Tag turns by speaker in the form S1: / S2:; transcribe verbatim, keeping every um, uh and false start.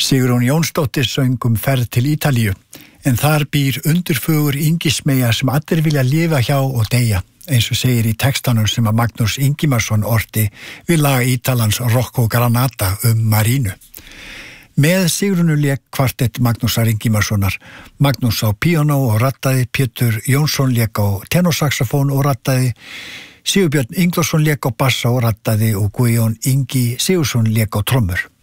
S1: Sigrún Jónsdóttir söng um ferð til Ítalíu, en þar býr undurfögur yngismeyja sem allir vilja lifa hjá og deyja, eins og segir í textanum sem að Magnús Ingimarsson orti við lag Ítalans Rocco Granata um Marínu. Með Sigrúnu lék kvartett Magnúsar Ingimarssonar, Magnús á píanó og rattaði, Pétur Jónsson lék á tenorsaxofón og rattaði, Sigurbjörn Ingvarsson lék á bassa og rattaði og Guðjón Ingi Sigursson lék á trommur.